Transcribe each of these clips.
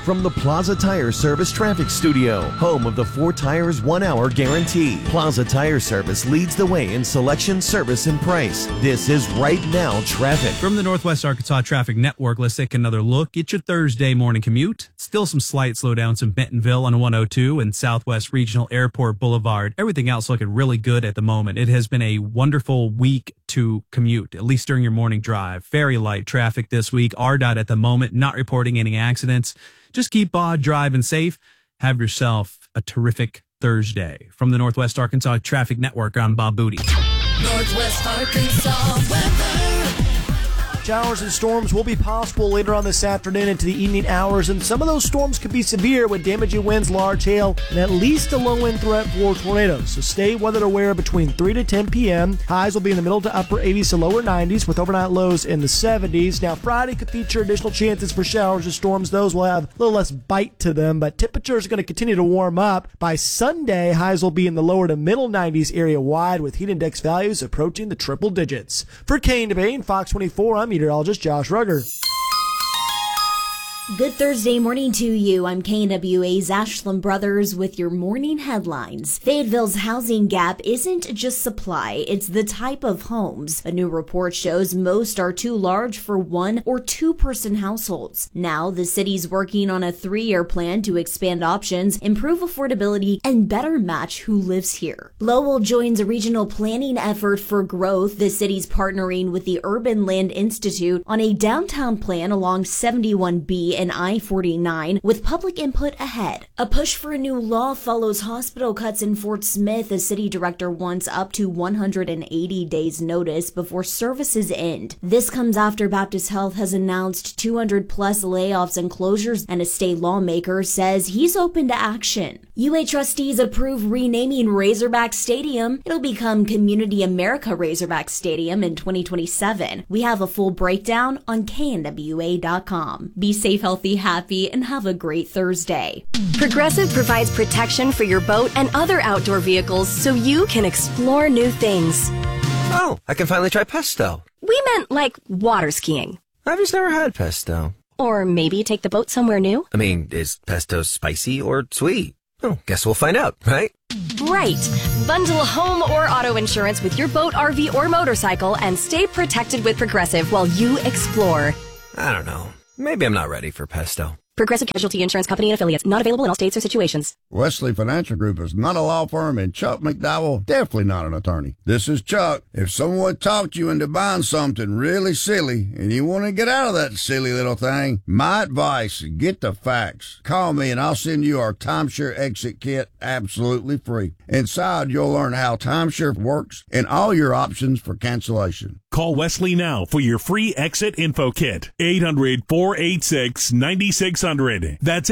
from the Plaza Tire Service Traffic Studio, home of the 4 tires 1 hour guarantee. Plaza Tire Service leads the way in selection, service, and price. This is Right Now Traffic. From the Northwest Arkansas Traffic Network, let's take another look at your Thursday morning commute. Still some slight slowdowns in Bentonville on 102 and Southwest Regional Airport Boulevard. Everything else looking really good at the moment. It has been a wonderful week to commute, at least during your morning drive. Very light traffic this week. RDOT at the moment not reporting any accidents. Just keep driving safe. Have yourself a terrific Thursday. From the Northwest Arkansas Traffic Network, I'm Bob Booty. Northwest Arkansas weather. Showers and storms will be possible later on this afternoon into the evening hours, and some of those storms could be severe with damaging winds, large hail, and at least a low-wind threat for tornadoes. So stay weather aware between 3 to 10 p.m. Highs will be in the middle to upper 80s to lower 90s with overnight lows in the 70s. Now, Friday could feature additional chances for showers and storms. Those will have a little less bite to them, but temperatures are going to continue to warm up. By Sunday, highs will be in the lower to middle 90s area-wide with heat index values approaching the triple digits. For Kane Debate and Fox 24, I'm meteorologist Josh Rugger. Good Thursday morning to you. I'm KNWA's Ashland Brothers with your morning headlines. Fayetteville's housing gap isn't just supply, it's the type of homes. A new report shows most are too large for 1 or 2 person households. Now, the city's working on a 3-year plan to expand options, improve affordability, and better match who lives here. Lowell joins a regional planning effort for growth. The city's partnering with the Urban Land Institute on a downtown plan along 71B and I-49 with public input ahead. A push for a new law follows hospital cuts in Fort Smith. The city director wants up to 180 days notice before services end. This comes after Baptist Health has announced 200 plus layoffs and closures, and a state lawmaker says he's open to action. UA trustees approve renaming Razorback Stadium. It'll become Community America Razorback Stadium in 2027. We have a full breakdown on knwa.com. Be safe, healthy, happy, and have a great Thursday. Progressive provides protection for your boat and other outdoor vehicles so you can explore new things. Oh, I can finally try pesto. We meant like water skiing. I've just never had pesto. Or maybe take the boat somewhere new. I mean, is pesto spicy or sweet? Oh, guess we'll find out, right? Right. Bundle home or auto insurance with your boat, RV, or motorcycle and stay protected with Progressive while you explore. I don't know. Maybe I'm not ready for pesto. Progressive Casualty Insurance Company and Affiliates. Not available in all states or situations. Wesley Financial Group is not a law firm, and Chuck McDowell definitely not an attorney. This is Chuck. If someone talked you into buying something really silly and you want to get out of that silly little thing, my advice, get the facts. Call me and I'll send you our timeshare exit kit absolutely free. Inside, you'll learn how timeshare works and all your options for cancellation. Call Wesley now for your free exit info kit. 800-486-9600. That's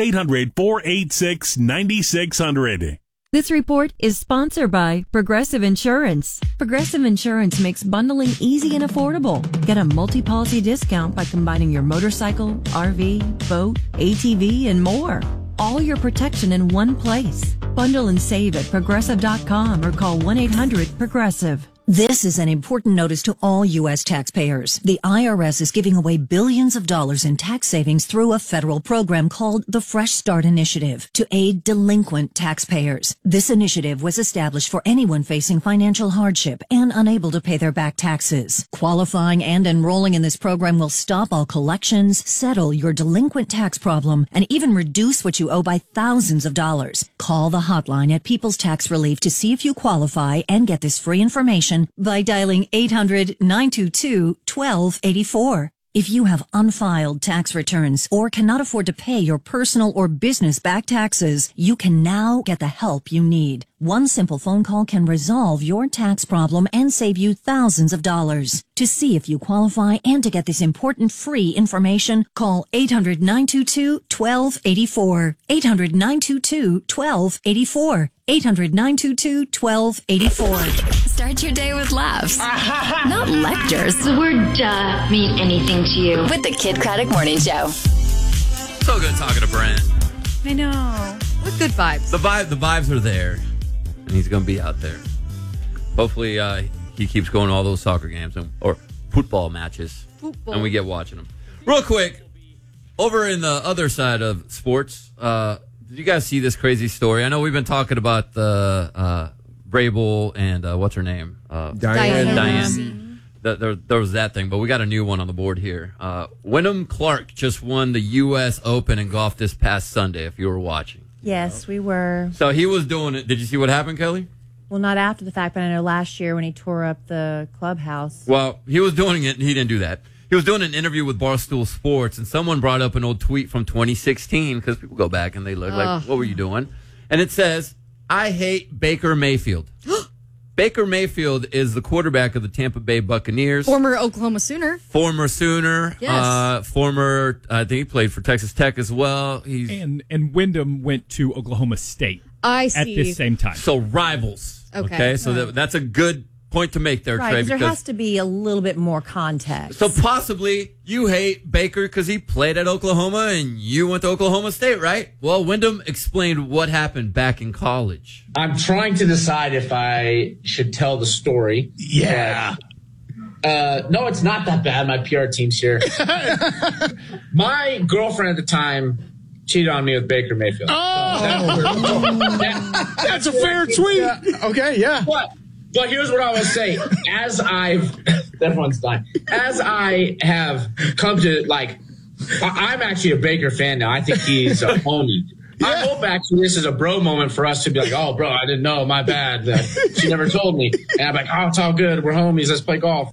800-486-9600. This report is sponsored by Progressive Insurance. Progressive Insurance makes bundling easy and affordable. Get a multi-policy discount by combining your motorcycle, RV, boat, ATV, and more. All your protection in one place. Bundle and save at Progressive.com or call 1-800-PROGRESSIVE. This is an important notice to all U.S. taxpayers. The IRS is giving away billions of dollars in tax savings through a federal program called the Fresh Start Initiative to aid delinquent taxpayers. This initiative was established for anyone facing financial hardship and unable to pay their back taxes. Qualifying and enrolling in this program will stop all collections, settle your delinquent tax problem, and even reduce what you owe by thousands of dollars. Call the hotline at People's Tax Relief to see if you qualify and get this free information by dialing 800-922-1284. If you have unfiled tax returns or cannot afford to pay your personal or business back taxes, you can now get the help you need. One simple phone call can resolve your tax problem and save you thousands of dollars. To see if you qualify and to get this important free information, call 800-922-1284. 800-922-1284. 800-922-1284. Start your day with laughs, not lectures. The word mean anything to you? With the Kid Craddock Morning Show. So good talking to Brent. I know. With good vibes. The vibes are there. And he's going to be out there. Hopefully he keeps going to all those soccer games or football matches. And we get watching them. Real quick, over in the other side of sports, did you guys see this crazy story? I know we've been talking about the Vrabel and what's her name? Diane. There was that thing, but we got a new one on the board here. Wyndham Clark just won the U.S. Open in golf this past Sunday, if you were watching. Yes, we were. So he was doing it. Did you see what happened, Kelly? Well, not after the fact, but I know last year when he tore up the clubhouse. Well, he was doing it, and he didn't do that. He was doing an interview with Barstool Sports, and someone brought up an old tweet from 2016, because people go back and they look like, what were you doing? And it says, I hate Baker Mayfield. Baker Mayfield is the quarterback of the Tampa Bay Buccaneers. Former Oklahoma Sooner. Former Sooner. Yes. Former, I think he played for Texas Tech as well. And Wyndham went to Oklahoma State. I see. At this same time. So rivals. Okay. So that's a good point to make there, Right, Trey. because there has to be a little bit more context. So possibly you hate Baker because he played at Oklahoma and you went to Oklahoma State, right? Well, Wyndham explained what happened back in college. I'm trying to decide if I should tell the story. Yeah. No, it's not that bad. My PR team's here. My girlfriend at the time cheated on me with Baker Mayfield. That's a fair tweet. Yeah. Okay, yeah. But here's what I will say. Everyone's dying. As I have come to, I'm actually a Baker fan now. I think he's a homie. Yeah. I hope actually this is a bro moment for us to be like, oh, bro, I didn't know. My bad. She never told me. And I'm like, oh, it's all good. We're homies. Let's play golf.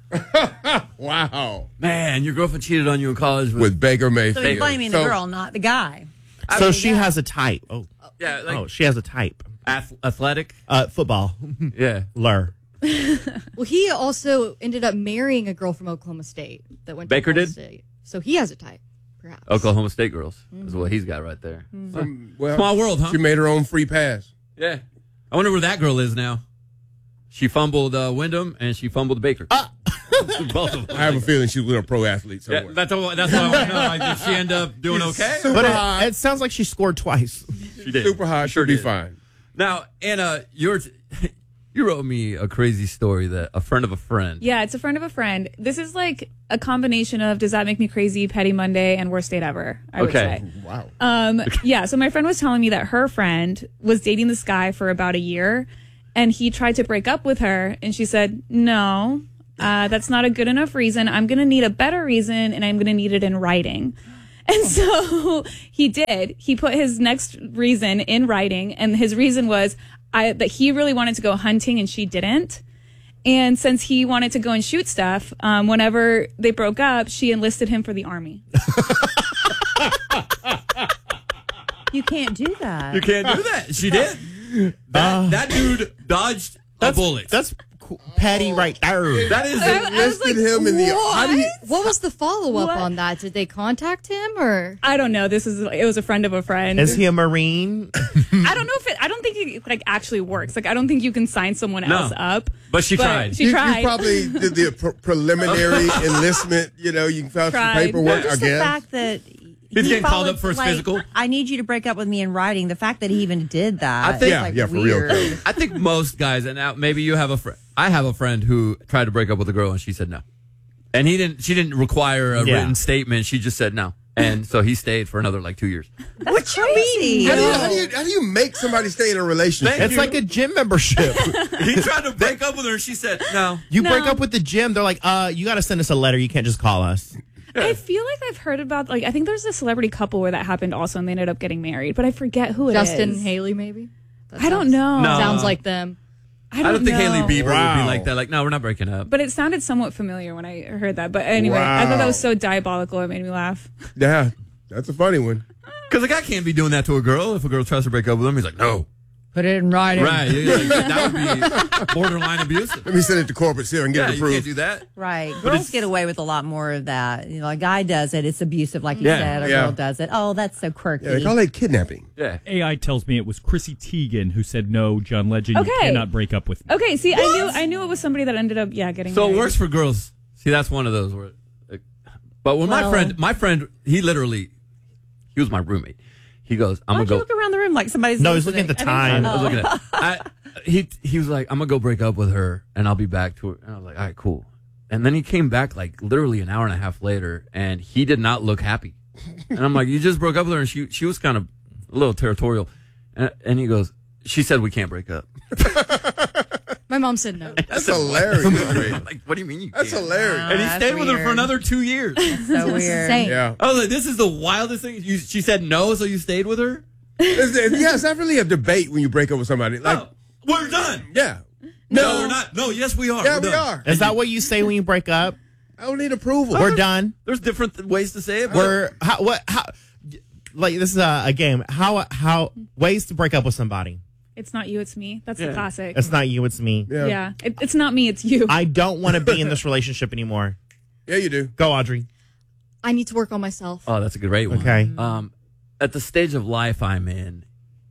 Wow. Man, your girlfriend cheated on you in college with Baker Mayfield. So he's blaming the girl, not the guy. So she has a type. Oh, yeah. She has a type. Athletic? Football. Yeah. Lure. Well, he also ended up marrying a girl from Oklahoma State that went to Baker Oklahoma did? State. So he has a type, perhaps. Oklahoma State girls is what he's got right there. Well, Small world, huh? She made her own free pass. Yeah. I wonder where that girl is now. She fumbled Wyndham and she fumbled Baker. Both of them. I have a feeling she's with a pro athlete somewhere. Yeah, that's what I want to know. Did she end up doing okay? But it sounds like she scored twice. She did. Super high. She'll be fine. Now, Anna, you wrote me a crazy story that a friend of a friend. Yeah, it's a friend of a friend. This is like a combination of Does That Make Me Crazy, Petty Monday, and Worst Date Ever, I would say. Wow. Yeah, so my friend was telling me that her friend was dating this guy for about a year, and he tried to break up with her, and she said, no, that's not a good enough reason. I'm going to need a better reason, and I'm going to need it in writing. And so he did. He put his next reason in writing, and his reason was that he really wanted to go hunting and she didn't. And since he wanted to go and shoot stuff, whenever they broke up, she enlisted him for the Army. You can't do that. You can't do that. She did. That dude dodged a bullet. That's Patty right there. That is enlisted him in the. What was the follow up on that? Did they contact him or? I don't know. It was a friend of a friend. Is he a Marine? I don't know if I don't think it actually works. I don't think you can sign someone else up. But she tried. She tried. You probably did the preliminary enlistment. You can fill out some paperwork. Just I the guess. fact that he's getting called up for his physical. I need you to break up with me in writing. The fact that he even did that. I think, is for real. I think most guys, and now maybe you have a friend. I have a friend who tried to break up with a girl and she said no. And she didn't require a written statement. She just said no. And so he stayed for another 2 years. That's crazy. How do you make somebody stay in a relationship? It's like a gym membership. He tried to break up with her and she said no. You break up with the gym, they're like, you got to send us a letter. You can't just call us. I feel like I've heard about, I think there's a celebrity couple where that happened also and they ended up getting married, but I forget who it is. Justin and Haley, maybe? I don't know. No. Sounds like them. I don't think know. Haley Bieber would be like that. No, we're not breaking up. But it sounded somewhat familiar when I heard that. But anyway, I thought that was so diabolical. It made me laugh. Yeah, that's a funny one. Because a guy can't be doing that to a girl. If a girl tries to break up with him, he's like, no. Put it in writing. Right. That would be borderline abusive. Let me send it to corporate seal and get it approved. You can't do that. Right. Girls get away with a lot more of that. A guy does it, it's abusive, like you said. A girl does it. Oh, that's so quirky. Yeah, they call it kidnapping. Yeah. AI tells me it was Chrissy Teigen who said, no, John Legend, you cannot break up with me. Okay, see, I knew it was somebody that ended up, getting So married. it works for girls. See, that's one of those where. But when my friend, he was my roommate. He goes, I'm going to go. Why don't you look around the room like somebody's No, he's looking at the time. I was looking at he was like, I'm going to go break up with her and I'll be back to her. And I was like, all right, cool. And then he came back literally an hour and a half later and he did not look happy. And I'm like, you just broke up with her, and she was kind of a little territorial. And he goes, she said we can't break up. My mom said no. That's hilarious. Like, what do you mean you That's can't? hilarious. And he stayed with her for another 2 years. So weird. Yeah. I was like, this is the wildest thing. She said no, so you stayed with her? Yes, I really have debate when you break up with somebody. Like, we're done. Yeah. No, we're not. No, yes, we are. Yeah, We're we done. are. Is that what you say when you break up? I don't need approval. We're done. There's different ways to say it. Like this is a game. How ways to break up with somebody? It's not you, it's me. That's the classic. It's not you, it's me. Yeah. It's not me, it's you. I don't want to be in this relationship anymore. Yeah, you do. Go, Audrey. I need to work on myself. Oh, that's a great one. Okay. At the stage of life I'm in,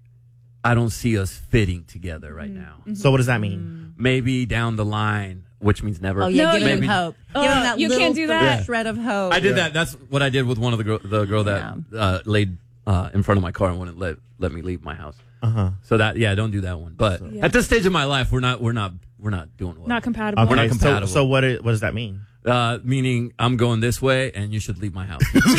I don't see us fitting together right now. So what does that mean? Maybe down the line, which means never. Oh, yeah, No, give him maybe, hope. Give him that you little can't do that. shred of hope. I did that. That's what I did with one of the girl that laid in front of my car and wouldn't let me leave my house. So that don't do that one. But at this stage of my life, we're not doing well. Not compatible. Okay, We're not compatible. So what does that mean? Meaning I'm going this way and you should leave my house.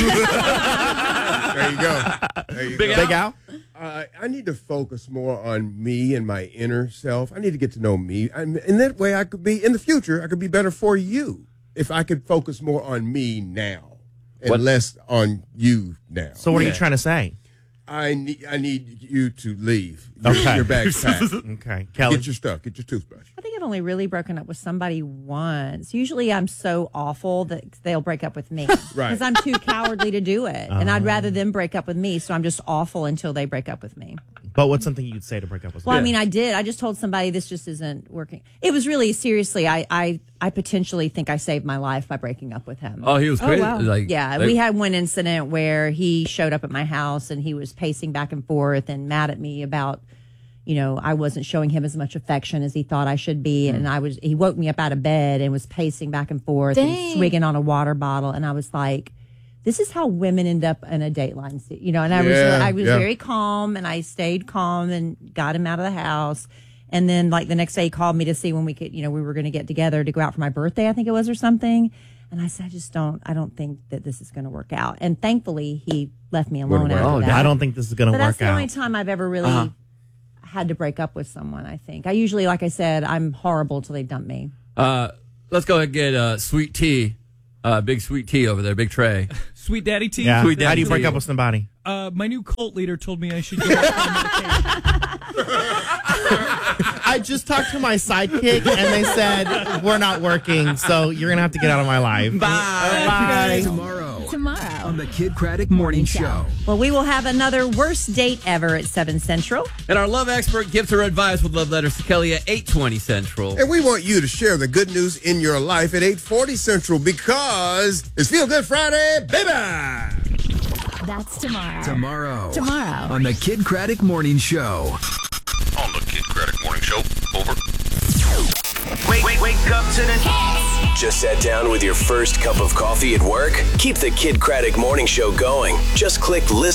There you go. There you Big go. Big Al? I need to focus more on me and my inner self. I need to get to know me. In that way, I could be, in the future, I could be better for you if I could focus more on me now and less on you now. So what are you trying to say? I need you to leave. Okay. Your bag's packed. Okay. Kelly? Get your stuff. Get your toothbrush. I think I've only really broken up with somebody once. Usually I'm so awful that they'll break up with me. Right. Because I'm too cowardly to do it. And I'd rather them break up with me, so I'm just awful until they break up with me. But what's something you'd say to break up with Well, somebody? I mean, I did. I just told somebody this just isn't working. It was really, seriously, I potentially think I saved my life by breaking up with him. Oh, he was crazy. wow. We had one incident where he showed up at my house and he was pacing back and forth and mad at me about, I wasn't showing him as much affection as he thought I should be. And he woke me up out of bed and was pacing back and forth and swigging on a water bottle. And I was like, this is how women end up in a Dateline, and I was very calm and I stayed calm and got him out of the house. And then like the next day he called me to see when we could, we were going to get together to go out for my birthday, I think it was, or something. And I said, I don't think that this is going to work out. And thankfully he left me alone after that. I don't think this is going to work out. But that's the only time I've ever really had to break up with someone, I think. I usually, like I said, I'm horrible till they dump me. Let's go ahead and get Sweet Tea. Big Sweet Tea over there, Big Trey. Sweet Daddy Tea? Yeah. Sweet Daddy How do you break Tea. up with somebody? My new cult leader told me I should go on medication. I just talked to my sidekick, and they said, we're not working, so you're going to have to get out of my life. Bye. Tomorrow on the Kid Craddock Morning Show. Well, we will have another worst date ever at 7 Central. And our love expert gives her advice with love letters to Kelly at 8:20 Central. And we want you to share the good news in your life at 8:40 Central because it's Feel Good Friday, baby! That's tomorrow. Tomorrow on the Kid Craddock Morning Show. On the Kid Craddock Morning Show. Over. Wake up to the hits. Just sat down with your first cup of coffee at work? Keep the Kid Craddock Morning Show going. Just click listen.